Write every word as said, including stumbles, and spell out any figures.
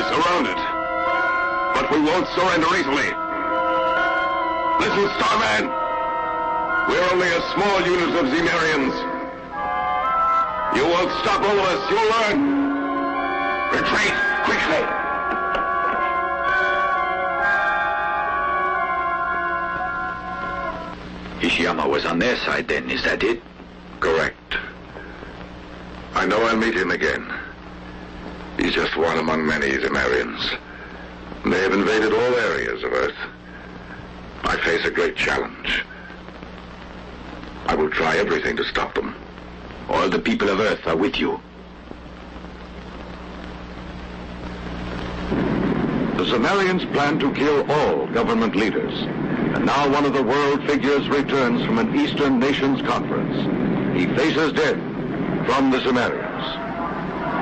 We're surrounded. But we won't surrender easily. Listen, Starman. We're only a small unit of Zemarians. You won't stop all of us. You'll learn. Retreat, quickly. Ishiyama was on their side then, is that it? Correct. I know I'll meet him again. He's just one among many Zemarians. They have invaded all areas of Earth. I face a great challenge. I will try everything to stop them. All the people of Earth are with you. The Zemarians plan to kill all government leaders. And now one of the world figures returns from an Eastern Nations conference. He faces death from the Zemarians.